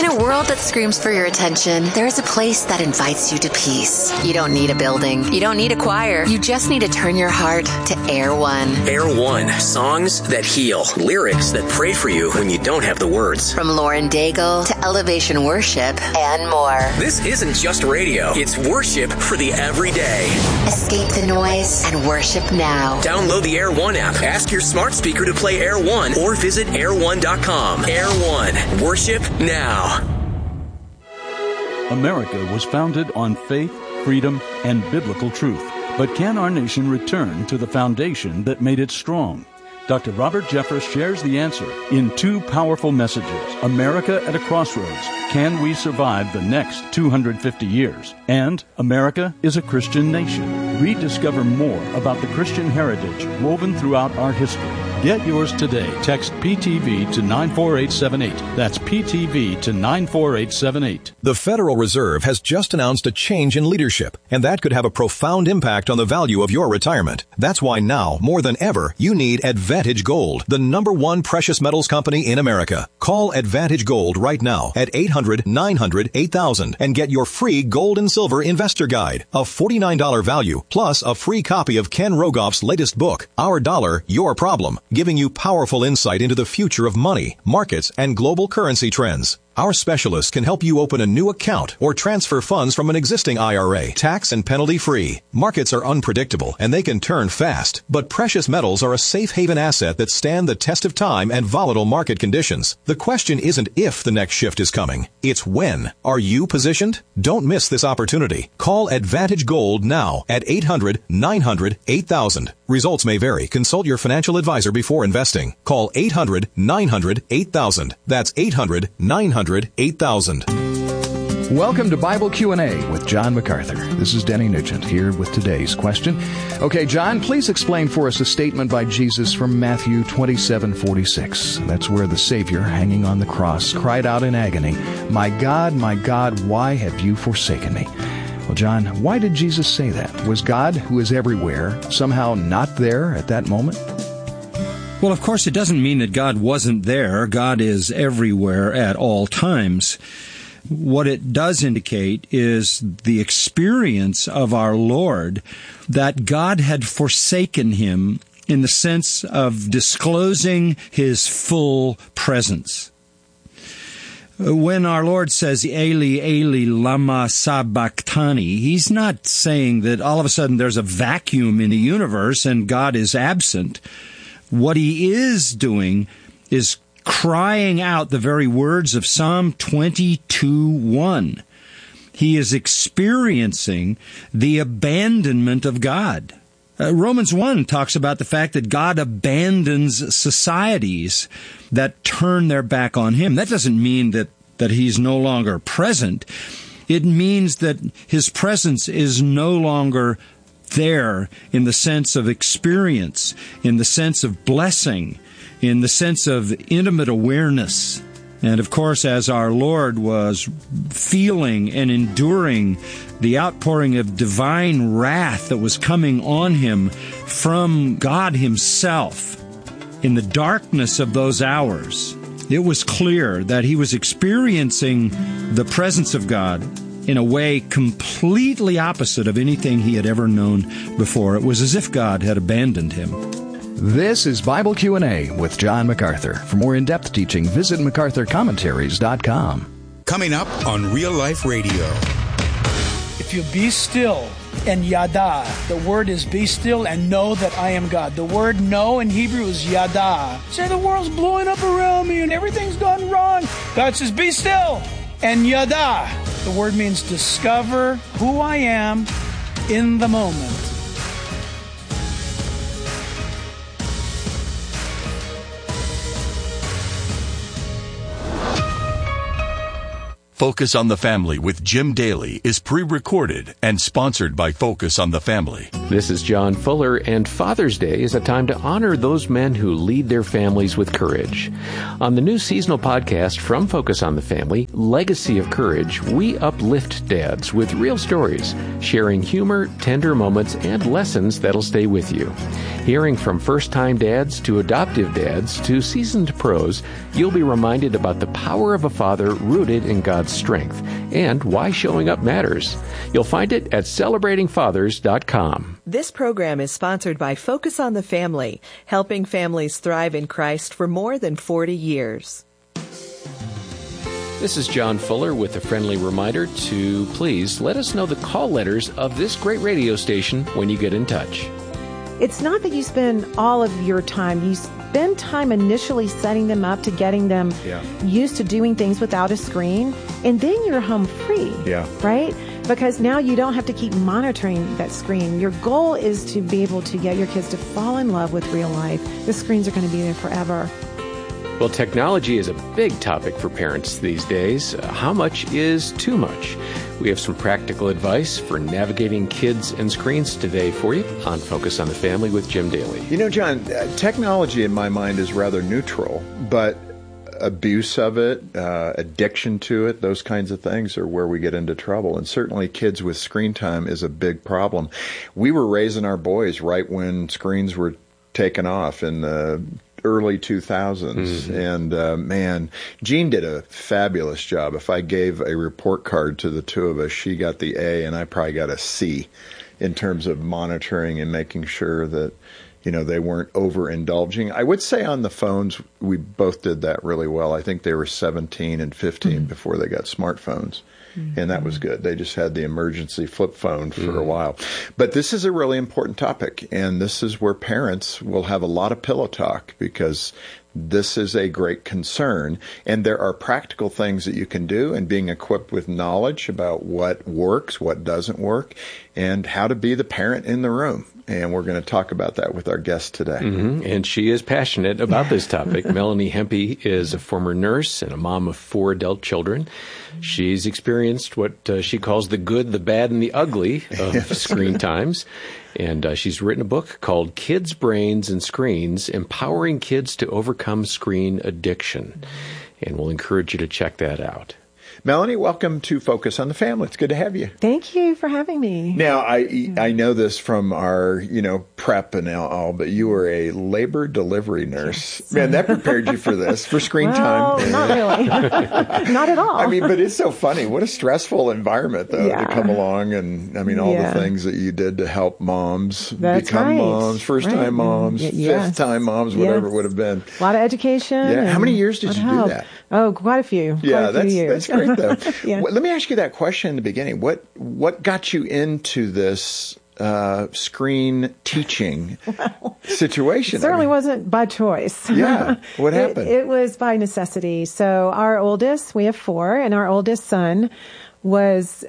In a world that screams for your attention, there is a place that invites you to peace. You don't need a building. You don't need a choir. You just need to turn your heart to Air One. Air One. Songs that heal. Lyrics that pray for you when you don't have the words. From Lauren Daigle to Elevation Worship and more. This isn't just radio. It's worship for the everyday. Escape the noise and worship now. Download the Air One app. Ask your smart speaker to play Air One or visit air1.com. Air One. Worship now. America was founded on faith, freedom, and biblical truth. But can our nation return to the foundation that made it strong? Dr. Robert Jeffress shares the answer in two powerful messages. America at a Crossroads. Can we survive the next 250 years? And America is a Christian nation. Rediscover more about the Christian heritage woven throughout our history. Get yours today. Text PTV to 94878. That's PTV to 94878. The Federal Reserve has just announced a change in leadership, and that could have a profound impact on the value of your retirement. That's why now, more than ever, you need Advantage Gold, the #1 precious metals company in America. Call Advantage Gold right now at 800-900-8000 and get your free gold and silver investor guide, a $49 value, plus a free copy of Ken Rogoff's latest book, Our Dollar, Your Problem, giving you powerful insight into the future of money, markets, and global currency trends. Our specialists can help you open a new account or transfer funds from an existing IRA, tax and penalty free. Markets are unpredictable and they can turn fast, but precious metals are a safe haven asset that stand the test of time and volatile market conditions. The question isn't if the next shift is coming, it's when. Are you positioned? Don't miss this opportunity. Call Advantage Gold now at 800-900-8000. Results may vary. Consult your financial advisor before investing. Call 800-900-8000. That's 800-900-8000. Welcome to Bible Q&A with John MacArthur. This is Denny Nugent here with today's question. Okay, John, please explain for us a statement by Jesus from Matthew 27:46. That's where the Savior, hanging on the cross, cried out in agony, my God, why have you forsaken me?" Well, John, why did Jesus say that? Was God, who is everywhere, somehow not there at that moment? Well, of course, it doesn't mean that God wasn't there. God is everywhere at all times. What it does indicate is the experience of our Lord that God had forsaken him in the sense of disclosing his full presence. When our Lord says, Eli, Eli, lama sabachthani, he's not saying that all of a sudden there's a vacuum in the universe and God is absent. What he is doing is crying out the very words of Psalm 22:1. He is experiencing the abandonment of God. Romans 1 talks about the fact that God abandons societies that turn their back on him. That doesn't mean that he's no longer present. It means that his presence is no longer there in the sense of experience, in the sense of blessing, in the sense of intimate awareness. And of course, as our Lord was feeling and enduring the outpouring of divine wrath that was coming on him from God himself, in the darkness of those hours, it was clear that he was experiencing the presence of God in a way completely opposite of anything he had ever known before. It was as if God had abandoned him. This is Bible Q&A with John MacArthur. For more in-depth teaching, visit MacArthurCommentaries.com. Coming up on Real Life Radio. If you be still and yada, the word is be still and know that I am God. The word know in Hebrew is yada. Say the world's blowing up around me and everything's gone wrong. God says be still and yada. The word means discover who I am in the moment. Focus on the Family with Jim Daly is pre-recorded and sponsored by Focus on the Family. This is John Fuller, and Father's Day is a time to honor those men who lead their families with courage. On the new seasonal podcast from Focus on the Family, Legacy of Courage, we uplift dads with real stories, sharing humor, tender moments, and lessons that'll stay with you. Hearing from first-time dads to adoptive dads to seasoned pros, you'll be reminded about the power of a father rooted in God's strength and why showing up matters. You'll find it at celebratingfathers.com. This program is sponsored by Focus on the Family, helping families thrive in Christ for more than 40 years. This is John Fuller with a friendly reminder to please let us know the call letters of this great radio station when you get in touch. It's not that you spend all of your time. You spend time initially setting them up to getting them used to doing things without a screen, and then you're home free, right? Because now you don't have to keep monitoring that screen. Your goal is to be able to get your kids to fall in love with real life. The screens are going to be there forever. Well, technology is a big topic for parents these days. How much is too much? We have some practical advice for navigating kids and screens today for you on Focus on the Family with Jim Daly. You know, John, technology in my mind is rather neutral, but abuse of it, addiction to it, those kinds of things are where we get into trouble. And certainly kids with screen time is a big problem. We were raising our boys right when screens were taken off in the early 2000s. And man, Jean did a fabulous job. If I gave a report card to the two of us, she got the A and I probably got a C in terms of monitoring and making sure that, you know, they weren't overindulging. I would say on the phones, we both did that really well. I think they were 17 and 15 before they got smartphones. And that was good. They just had the emergency flip phone for a while. But this is a really important topic, and this is where parents will have a lot of pillow talk because this is a great concern. And there are practical things that you can do, and being equipped with knowledge about what works, what doesn't work, and how to be the parent in the room. And we're going to talk about that with our guest today. And she is passionate about this topic. Melanie Hempe is a former nurse and a mom of 4 adult children. She's experienced what she calls the good, the bad, and the ugly of screen times. And she's written a book called Kids, Brains, and Screens, Empowering Kids to Overcome Screen Addiction. And we'll encourage you to check that out. Melanie, welcome to Focus on the Family. It's good to have you. Thank you for having me. Now, I know this from our, prep and all, but you were a labor delivery nurse. Yes. Man, that prepared you for this, for screen time. Not really. Not at all. I mean, but it's so funny. What a stressful environment, though, to come along. And, all the things that you did to help moms become moms, first-time moms, fifth-time moms, whatever it would have been. A lot of education. Yeah. How many years did you do that? Oh, quite a few. That's great, though. Let me ask you that question in the beginning. What got you into this screen teaching situation? It certainly wasn't by choice. Yeah. What happened? It was by necessity. So our oldest, we have 4, and our oldest son was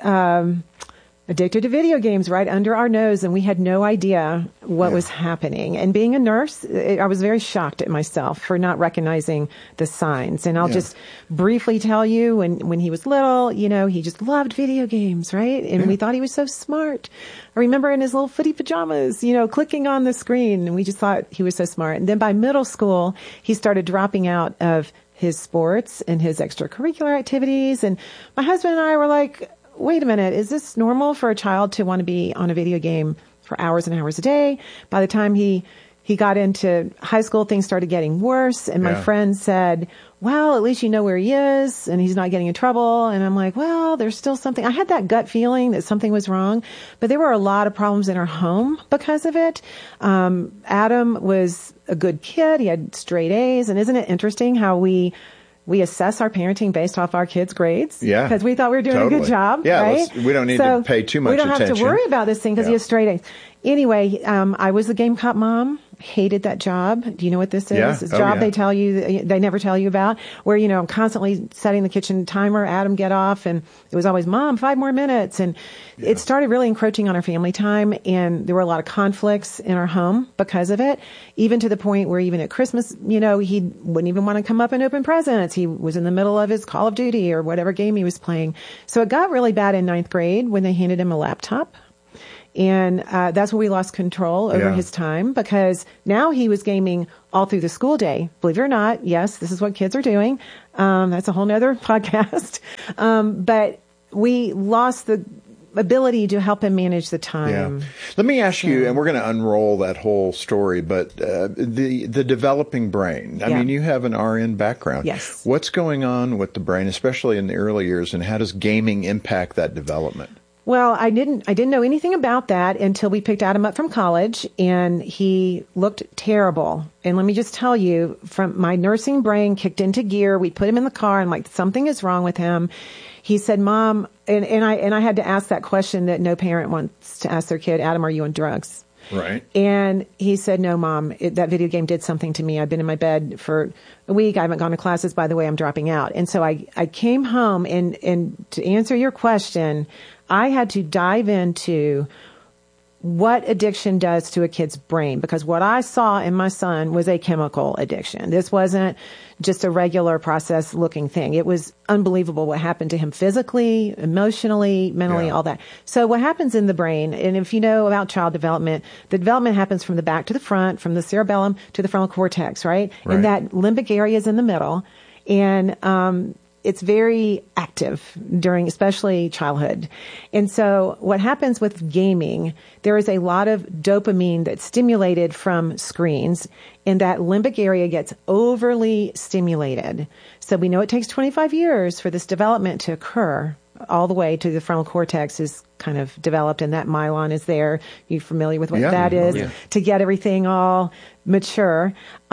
addicted to video games right under our nose, and we had no idea what was happening. And being a nurse, I was very shocked at myself for not recognizing the signs. And I'll just briefly tell you, when he was little, he just loved video games, right? And we thought he was so smart. I remember in his little footy pajamas, clicking on the screen, and we just thought he was so smart. And then by middle school, he started dropping out of his sports and his extracurricular activities. And my husband and I were like, wait a minute, is this normal for a child to want to be on a video game for hours and hours a day? By the time he got into high school, things started getting worse. And my friend said, well, at least you know where he is and he's not getting in trouble. And I'm like, well, there's still something. I had that gut feeling that something was wrong, but there were a lot of problems in our home because of it. Adam was a good kid. He had straight A's. And isn't it interesting how we assess our parenting based off our kids' grades. Yeah. Because we thought we were doing a good job. Yeah. Right? We don't need to pay too much attention. We don't have to worry about this thing because he has straight A's. Anyway, I was the game cop mom. hated that job. Do you know what this is? Yeah. It's a job they never tell you about, where, I'm constantly setting the kitchen timer, Adam, get off. And it was always, Mom, 5 more minutes. And it started really encroaching on our family time. And there were a lot of conflicts in our home because of it, even to the point where even at Christmas, he wouldn't even want to come up and open presents. He was in the middle of his Call of Duty or whatever game he was playing. So it got really bad in 9th grade when they handed him a laptop. And that's where we lost control over his time, because now he was gaming all through the school day. Believe it or not, yes, this is what kids are doing. That's a whole nother podcast. But we lost the ability to help him manage the time. Yeah. Let me ask you, and we're going to unroll that whole story, but the developing brain. I mean, you have an RN background. Yes. What's going on with the brain, especially in the early years, and how does gaming impact that development? Well, I didn't know anything about that until we picked Adam up from college, and he looked terrible. And let me just tell you, from my nursing brain kicked into gear. We put him in the car, and something is wrong with him. He said, Mom, and I had to ask that question that no parent wants to ask their kid, Adam, are you on drugs? Right. And he said, no, Mom, that video game did something to me. I've been in my bed for a week. I haven't gone to classes. By the way, I'm dropping out. And so I came home, and to answer your question, I had to dive into what addiction does to a kid's brain, because what I saw in my son was a chemical addiction. This wasn't just a regular process looking thing. It was unbelievable what happened to him physically, emotionally, mentally, all that. So what happens in the brain, and if you know about child development, the development happens from the back to the front, from the cerebellum to the frontal cortex, right? And that limbic area is in the middle. And it's very active during especially childhood. And so what happens with gaming, there is a lot of dopamine that's stimulated from screens, and that limbic area gets overly stimulated. So we know it takes 25 years for this development to occur. All the way to the frontal cortex is kind of developed, and that myelin is there. You're familiar with what that is, to get everything all mature.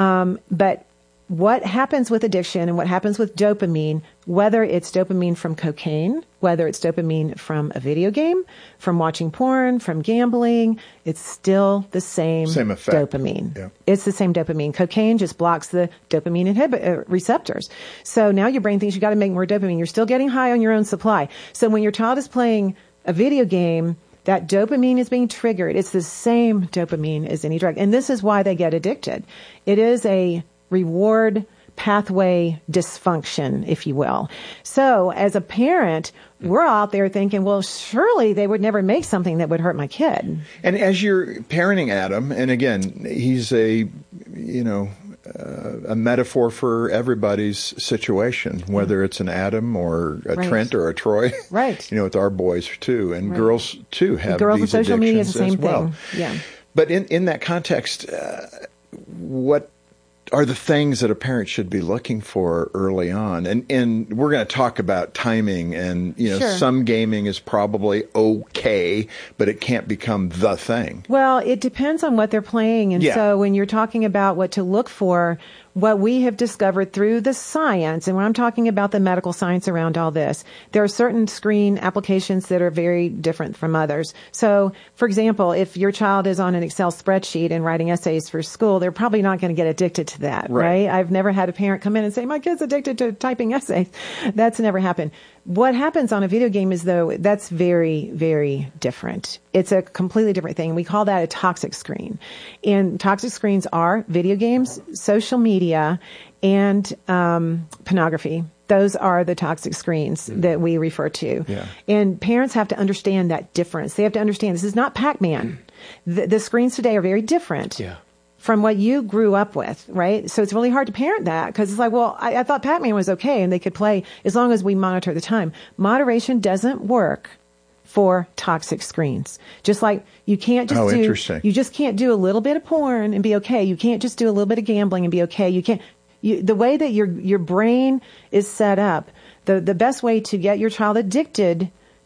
But what happens with addiction and what happens with dopamine, whether it's dopamine from cocaine, whether it's dopamine from a video game, from watching porn, from gambling, it's still the same effect. Dopamine. Yeah. It's the same dopamine. Cocaine just blocks the dopamine receptors. So now your brain thinks you got to make more dopamine. You're still getting high on your own supply. So when your child is playing a video game, that dopamine is being triggered. It's the same dopamine as any drug. And this is why they get addicted. It is a reward pathway dysfunction, if you will. So as a parent, we're out there thinking, well, surely they would never make something that would hurt my kid. And as you're parenting Adam, and again, he's a metaphor for everybody's situation, whether it's an Adam or a Trent or a Troy. Right. With our boys too, and girls too have girls these and social media is addictions the same as well. thing. Yeah. But in that context, what are the things that a parent should be looking for early on? And we're going to talk about timing, and some gaming is probably okay, but it can't become the thing. Well, it depends on what they're playing. And so when you're talking about what to look for, what we have discovered through the science, and when I'm talking about the medical science around all this, there are certain screen applications that are very different from others. So, for example, if your child is on an Excel spreadsheet and writing essays for school, they're probably not going to get addicted to that, right? I've never had a parent come in and say, my kid's addicted to typing essays. That's never happened. What happens on a video game is, though, that's very, very different. It's a completely different thing. We call that a toxic screen. And toxic screens are video games, social media, and pornography. Those are the toxic screens that we refer to. Yeah. And parents have to understand that difference. They have to understand this is not Pac-Man. The screens today are very different. Yeah. From what you grew up with, right? So it's really hard to parent that, because it's like, well, I thought Pac-Man was okay and they could play as long as we monitor the time. Moderation doesn't work for toxic screens. Just like you can't just you just can't do a little bit of porn and be okay. You can't just do a little bit of gambling and be okay. You can't. The way that your brain is set up, the best way to get your child addicted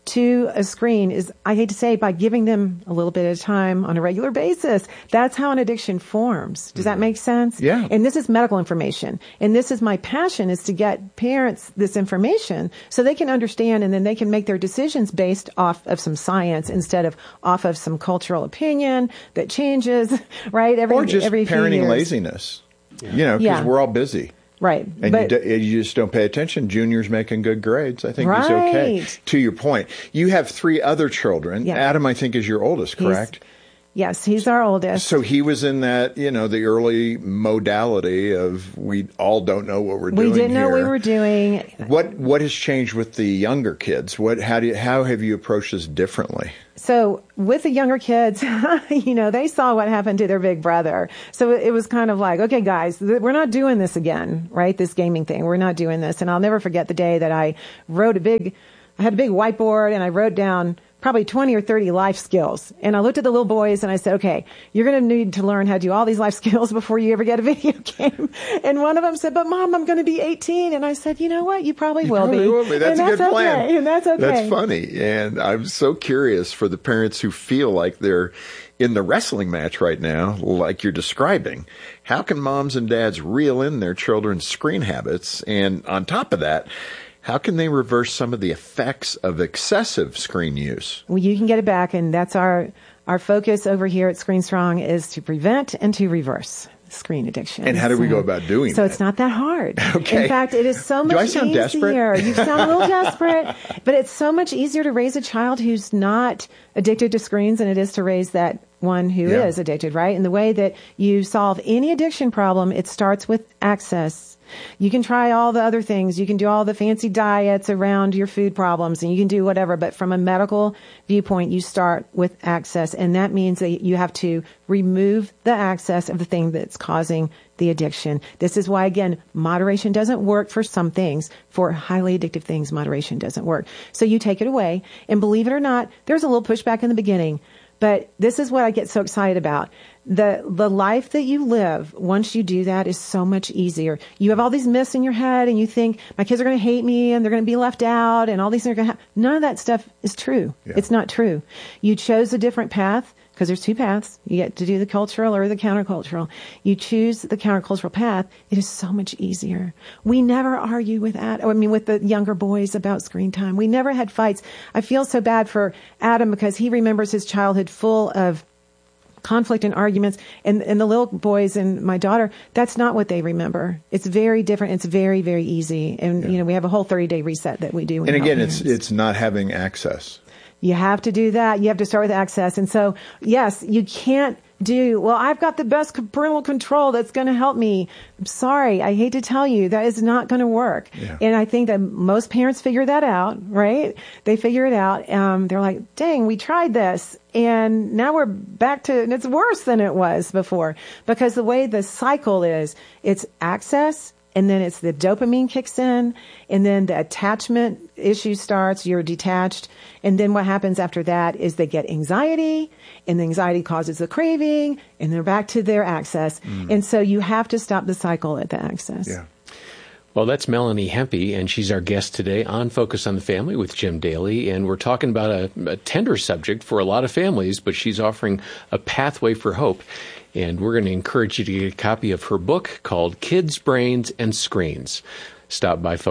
to a screen is, I hate to say, by giving them a little bit of time on a regular basis. That's how an addiction forms. Does that make sense? Yeah. And this is medical information. And this is my passion, is to get parents this information so they can understand, and then they can make their decisions based off of some science instead of off of some cultural opinion that changes, right? Or just every few parenting years. laziness, because we're all busy. Right. And you just don't pay attention. Junior's making good grades. I think he's okay. To your point, you have 3 other children. Yeah. Adam, I think, is your oldest, correct? Yes, he's our oldest. So he was in that, the early modality of we all don't know what we're doing. We didn't know what we were doing. What has changed with the younger kids? How have you approached this differently? So with the younger kids, they saw what happened to their big brother. So it was kind of like, okay, guys, we're not doing this again, right? This gaming thing, we're not doing this. And I'll never forget the day that I had a big whiteboard and I wrote down probably 20 or 30 life skills. And I looked at the little boys and I said, okay, you're going to need to learn how to do all these life skills before you ever get a video game. And one of them said, but Mom, I'm going to be 18. And I said, you know what? You probably will be. That's a good plan. Okay. And that's okay. That's funny. And I'm so curious for the parents who feel like they're in the wrestling match right now, like you're describing. How can moms and dads reel in their children's screen habits? And on top of that, how can they reverse some of the effects of excessive screen use? Well, you can get it back, and that's our focus over here at Screen Strong, is to prevent and to reverse screen addiction. And how do we go about doing that? So it's not that hard. Okay. In fact, it is so much easier. Do I sound desperate? You sound a little desperate, but it's so much easier to raise a child who's not addicted to screens than it is to raise that one who is addicted, right? And the way that you solve any addiction problem, it starts with access. You can try all the other things. You can do all the fancy diets around your food problems, and you can do whatever. But from a medical viewpoint, you start with access. And that means that you have to remove the access of the thing that's causing the addiction. This is why, again, moderation doesn't work for some things. For highly addictive things, moderation doesn't work. So you take it away. And believe it or not, there's a little pushback in the beginning. But this is what I get so excited about. The life that you live, once you do that, is so much easier. You have all these myths in your head, and you think, my kids are going to hate me, and they're going to be left out, and all these things are going to happen. None of that stuff is true. Yeah. It's not true. You chose a different path, because there's 2 paths. You get to do the cultural or the countercultural. You choose the countercultural path. It is so much easier. We never argue with with the younger boys about screen time. We never had fights. I feel so bad for Adam because he remembers his childhood full of conflict and arguments, and the little boys and my daughter, that's not what they remember. It's very different. It's very, very easy. And, we have a whole 30-day reset that we do. And again, it's not having access. You have to do that. You have to start with access. And so, yes, you can't I've got the best parental control that's going to help me. I'm sorry. I hate to tell you, that is not going to work. Yeah. And I think that most parents figure that out, right? They figure it out. They're like, dang, we tried this. And now we're back to, and it's worse than it was before. Because the way the cycle is, it's access, and then it's the dopamine kicks in, and then the attachment issue starts, you're detached, and then what happens after that is they get anxiety, and the anxiety causes the craving, and they're back to their access. And so you have to stop the cycle at the access. Yeah. Well, that's Melanie Hempy, and she's our guest today on Focus on the Family with Jim Daly, and we're talking about a tender subject for a lot of families, but she's offering a pathway for hope. And we're going to encourage you to get a copy of her book called Kids, Brains, and Screens. Stop by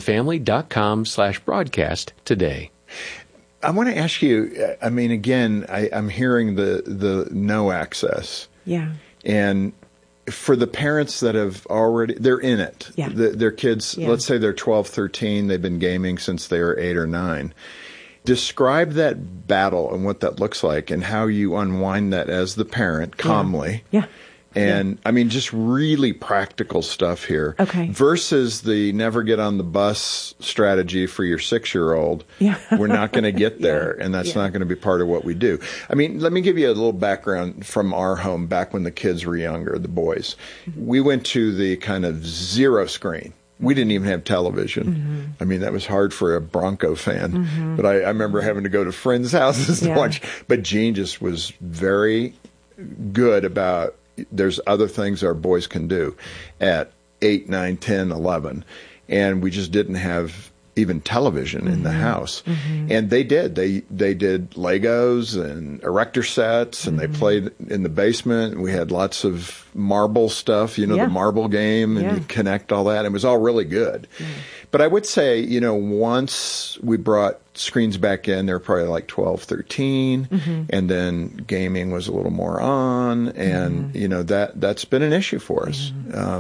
FocusOnTheFamily.com/broadcast today. I want to ask you, again, I'm hearing the no access. Yeah. And for the parents that they're in it. Yeah. Their kids, let's say they're 12, 13, they've been gaming since they were 8 or 9. Describe that battle and what that looks like and how you unwind that as the parent calmly. Yeah. And just really practical stuff here. Okay. Versus the never get on the bus strategy for your 6-year-old. Yeah. We're not going to get there, and that's not going to be part of what we do. Let me give you a little background from our home back when the kids were younger, the boys. Mm-hmm. We went to the kind of zero screen. We didn't even have television. Mm-hmm. That was hard for a Bronco fan. Mm-hmm. But I remember having to go to friends' houses to watch. But Gene just was very good about there's other things our boys can do at 8, 9, 10, 11. And we just didn't have even television in the house. And they did. They did Legos and erector sets, and they played in the basement. We had lots of marble stuff, the marble game, and you connect all that. It was all really good. But I would say, once we brought screens back in, they were probably like 12, 13, and then gaming was a little more on, and, that's been an issue for us.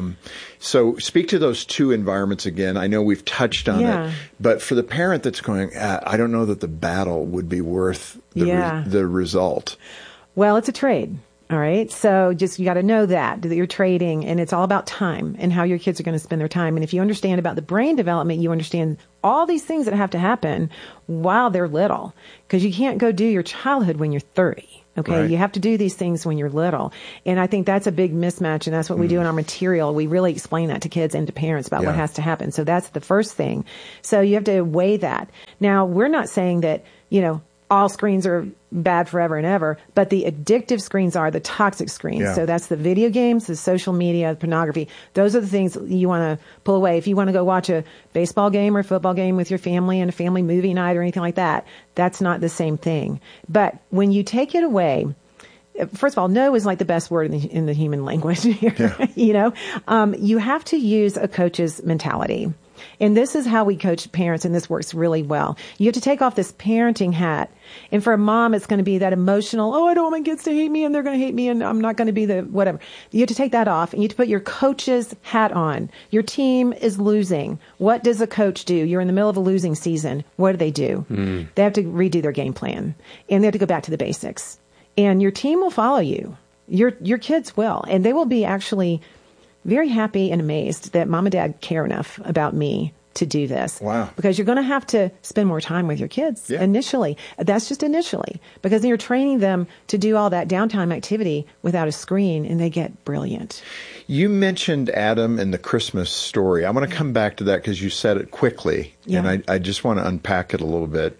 So speak to those two environments again. I know we've touched on it, but for the parent that's going, I don't know that the battle would be worth the result. Well, it's a trade. All right. So you got to know that you're trading, and it's all about time and how your kids are going to spend their time. And if you understand about the brain development, you understand all these things that have to happen while they're little, because you can't go do your childhood when you're 30. Okay. Right. You have to do these things when you're little. And I think that's a big mismatch. And that's what we do in our material. We really explain that to kids and to parents about what has to happen. So that's the first thing. So you have to weigh that. Now, we're not saying that, all screens are bad forever and ever, but the addictive screens are the toxic screens. Yeah. So that's the video games, the social media, the pornography. Those are the things you want to pull away. If you want to go watch a baseball game or a football game with your family and a family movie night or anything like that, that's not the same thing. But when you take it away, first of all, no is like the best word in the human language here. Yeah. You have to use a coach's mentality. And this is how we coach parents, and this works really well. You have to take off this parenting hat. And for a mom, it's going to be that emotional, I don't want my kids to hate me, and they're going to hate me, and I'm not going to be the whatever. You have to take that off, and you have to put your coach's hat on. Your team is losing. What does a coach do? You're in the middle of a losing season. What do? They have to redo their game plan, and they have to go back to the basics. And your team will follow you. Your kids will, and they will be actually very happy and amazed that mom and dad care enough about me to do this. Wow. Because you're going to have to spend more time with your kids initially. That's just initially. Because then you're training them to do all that downtime activity without a screen, and they get brilliant. You mentioned Adam and the Christmas story. I want to come back to that because you said it quickly, and I just want to unpack it a little bit.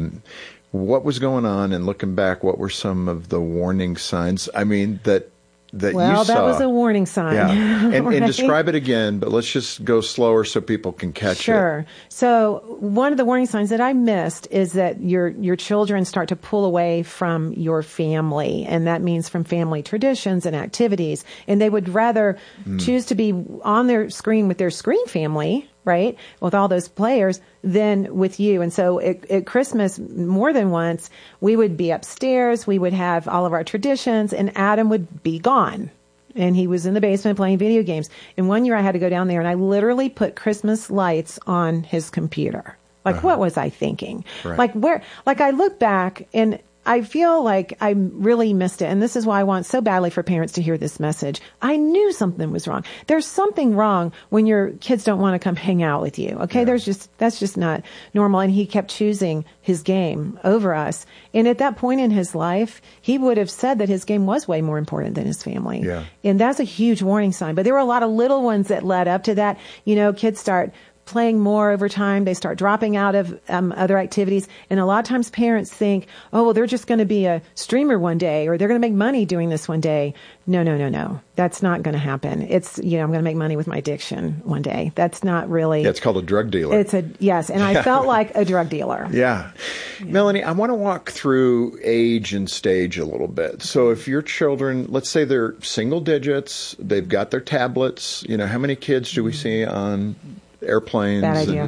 What was going on, and looking back, what were some of the warning signs? I mean, that you saw. That was a warning sign. Yeah. And describe it again, but let's just go slower so people can catch it. Sure. So one of the warning signs that I missed is that your children start to pull away from your family, and that means from family traditions and activities, and they would rather choose to be on their screen with their screen family, right, with all those players, than with you. And so at Christmas, more than once, we would be upstairs, we would have all of our traditions, and Adam would be gone. And he was in the basement playing video games. And one year I had to go down there, and I literally put Christmas lights on his computer. Like, what was I thinking? Right. Like I look back, and I feel like I really missed it. And this is why I want so badly for parents to hear this message. I knew something was wrong. There's something wrong when your kids don't want to come hang out with you. Okay. Yeah. That's just not normal. And he kept choosing his game over us. And at that point in his life, he would have said that his game was way more important than his family. Yeah. And that's a huge warning sign. But there were a lot of little ones that led up to that. Kids start playing more over time. They start dropping out of other activities. And a lot of times parents think, they're just going to be a streamer one day, or they're going to make money doing this one day. No. That's not going to happen. It's, I'm going to make money with my addiction one day. That's not really. Yeah, it's called a drug dealer. Yes. And I felt like a drug dealer. Yeah. Melanie, I want to walk through age and stage a little bit. So if your children, let's say they're single digits, they've got their tablets, how many kids do we see on airplanes? Bad idea.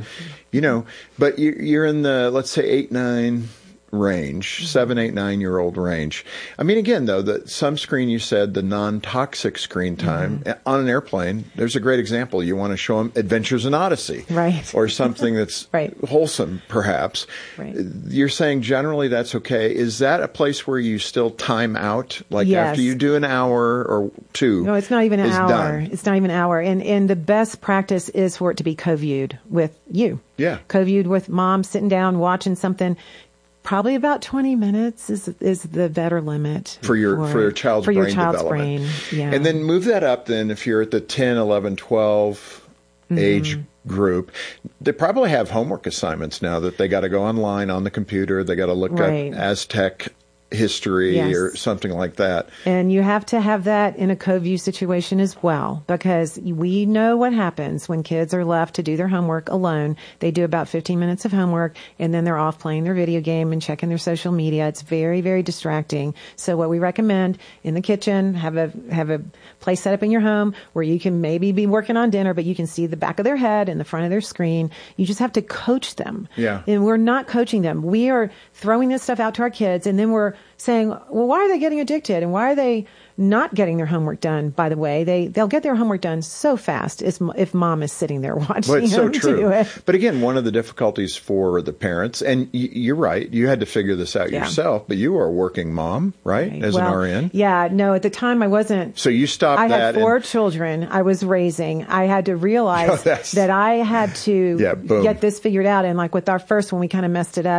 But you're in the, let's say, 8, 9 range, 7, 8, 9-year-old range. I mean, again, though, some screen, you said the non-toxic screen time on an airplane. There's a great example. You want to show them Adventures in Odyssey, right? Or something that's wholesome, perhaps. Right. You're saying generally that's okay. Is that a place where you still time out, like after you do an hour or two? No, it's not even an hour. Done. It's not even an hour. And the best practice is for it to be co-viewed with you. Yeah. Co-viewed with mom, sitting down, watching something. Probably about 20 minutes is the better limit for your child's brain development. Yeah. And then move that up then if you're at the 10, 11, 12 age group. They probably have homework assignments now that they got to go online on the computer. They got to look up Aztec history Yes. or something like that. And you have to have that in a co-view situation as well, because we know what happens when kids are left to do their homework alone. They do about 15 minutes of homework, and then they're off playing their video game and checking their social media. It's very, very distracting. So what we recommend in the kitchen, have a place set up in your home where you can maybe be working on dinner, but you can see the back of their head and the front of their screen. You just have to coach them. Yeah. And we're not coaching them. We are throwing this stuff out to our kids, and then we're saying, well, why are they getting addicted? And why are they not getting their homework done? By the way, they'll get their homework done so fast if mom is sitting there watching Well, it's so them true. do it. But again, one of the difficulties for the parents, and you're right, you had to figure this out yourself, but you were a working mom, right? As an RN? Yeah, no, at the time I wasn't. So you stopped I that. had 4 children I was raising. I had to realize that I had to get this figured out. And like with our first one, we kind of messed it up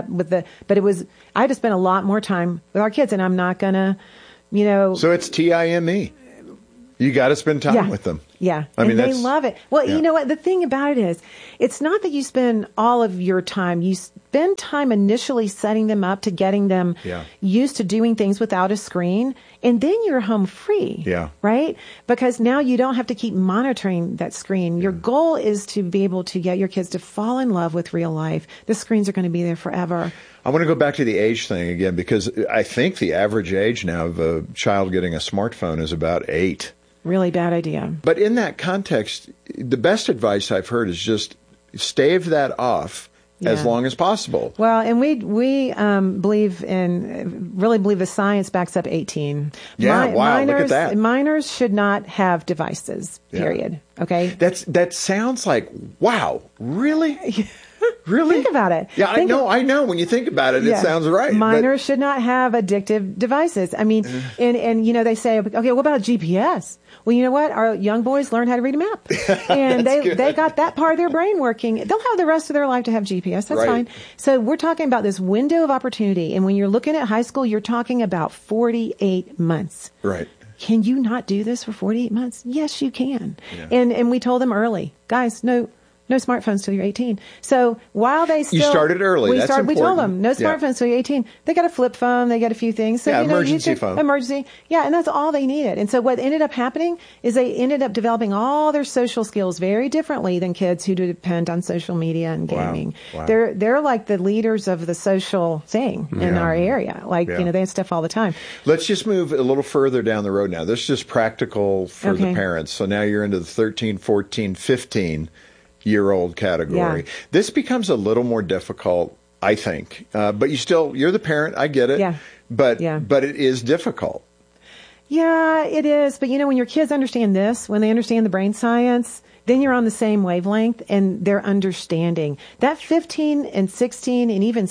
I had to spend a lot more time with our kids, and I'm not going to, So it's TIME. You got to spend time with them. Yeah. I mean, they love it. Well, you know what? The thing about it is, it's not that you spend all of your time. You spend time initially setting them up to getting them used to doing things without a screen, and then you're home free. Yeah. Right? Because now you don't have to keep monitoring that screen. Your goal is to be able to get your kids to fall in love with real life. The screens are going to be there forever. I want to go back to the age thing again, because I think the average age now of a child getting a smartphone is about 8. Really bad idea. But in that context, the best advice I've heard is just stave that off as long as possible. Well, and we believe the science backs up 18. Yeah, wow, look at that. Minors should not have devices, period. Okay? That sounds like, wow, really? Really? Think about it. Yeah, I know. When you think about it, it sounds right. Minors should not have addictive devices. I mean, and they say, okay, what about GPS? Well, you know what? Our young boys learn how to read a map. And they got that part of their brain working. They'll have the rest of their life to have GPS. That's fine. So we're talking about this window of opportunity. And when you're looking at high school, you're talking about 48 months. Right. Can you not do this for 48 months? Yes, you can. Yeah. And we told them early, guys, no smartphones till you're 18. So while they still... You started early. We That's important. We told them, no smartphones till you're 18. They got a flip phone. They got a few things. So, emergency phone. Emergency. Yeah, and that's all they needed. And so what ended up happening is they ended up developing all their social skills very differently than kids who depend on social media and gaming. Wow. They're like the leaders of the social thing in our area. Like, they have stuff all the time. Let's just move a little further down the road now. This is just practical for the parents. So now you're into the 13, 14, 15-year-old category. Yeah. This becomes a little more difficult, I think. But you're the parent. I get it. Yeah. But it is difficult. Yeah, it is. But when your kids understand this, when they understand the brain science, then you're on the same wavelength and they're understanding. That 15 and 16 and even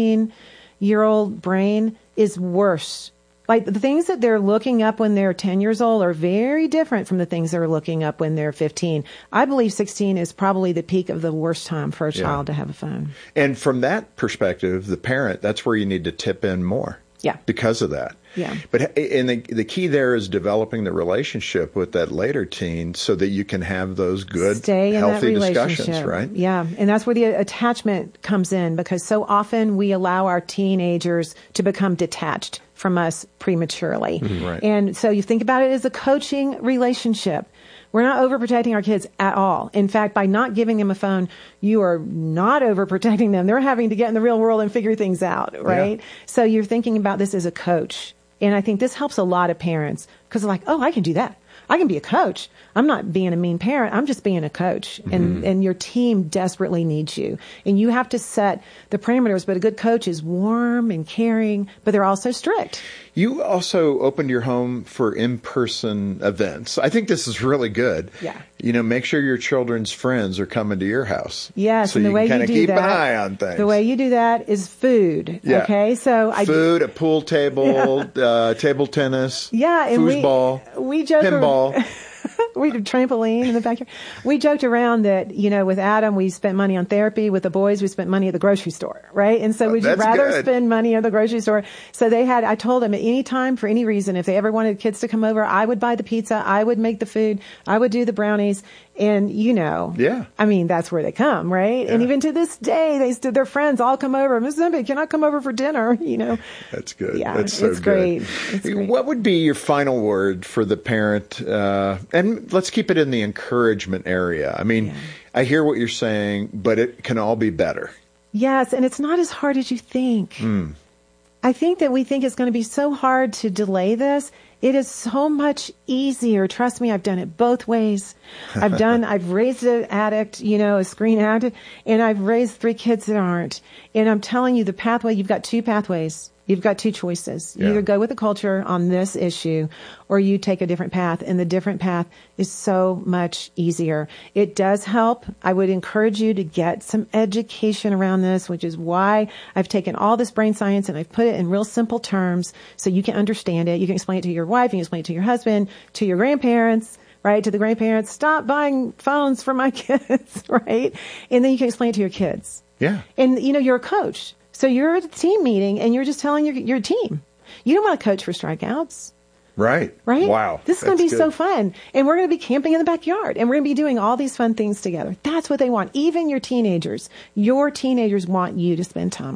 17-year-old brain is worse. Like the things that they're looking up when they're 10 years old are very different from the things they're looking up when they're 15. I believe 16 is probably the peak of the worst time for a child to have a phone. And from that perspective, the parent, that's where you need to tip in more. Yeah. Because of that. Yeah. But the key there is developing the relationship with that later teen so that you can have those good, healthy discussions, right? Yeah. And that's where the attachment comes in, because so often we allow our teenagers to become detached from us prematurely. Right. And so you think about it as a coaching relationship. We're not overprotecting our kids at all. In fact, by not giving them a phone, you are not overprotecting them. They're having to get in the real world and figure things out, right? Yeah. So you're thinking about this as a coach. And I think this helps a lot of parents because they're like, oh, I can do that. I can be a coach. I'm not being a mean parent. I'm just being a coach. And your team desperately needs you. And you have to set the parameters. But a good coach is warm and caring, but they're also strict. You also opened your home for in-person events. I think this is really good. Yeah. Make sure your children's friends are coming to your house. Yes, so and the way you can you do keep that, an eye on things. The way you do that is food. Yeah. Okay, so food, a pool table, table tennis, and foosball, we joke pinball. We did trampoline in the backyard. We joked around that, with Adam, we spent money on therapy. With the boys, we spent money at the grocery store, right? And so we'd rather spend money at the grocery store. So I told them at any time, for any reason, if they ever wanted kids to come over, I would buy the pizza, I would make the food, I would do the brownies. And, I mean, that's where they come, right? Yeah. And even to this day, their friends all come over. Miss Zimby, can I come over for dinner? That's good. Yeah, that's so it's good. Great. It's great. What would be your final word for the parent? And let's keep it in the encouragement area. I mean, I hear what you're saying, but it can all be better. Yes, and it's not as hard as you think. I think that we think it's going to be so hard to delay this. It is so much easier. Trust me, I've done it both ways. I've raised an addict, a screen addict, and I've raised 3 kids that aren't. And I'm telling you, the pathway, you've got 2 pathways. You've got 2 choices. You either go with the culture on this issue or you take a different path, and the different path is so much easier. It does help. I would encourage you to get some education around this, which is why I've taken all this brain science and I've put it in real simple terms so you can understand it. You can explain it to your wife, you can explain it to your husband, to your grandparents, right? To the grandparents, stop buying phones for my kids, right? And then you can explain it to your kids. Yeah. And, you're a coach. So you're at a team meeting and you're just telling your team. You don't want to coach for strikeouts. Right. Right? Wow. This is going to be so fun. And we're going to be camping in the backyard and we're going to be doing all these fun things together. That's what they want. Even your teenagers want you to spend time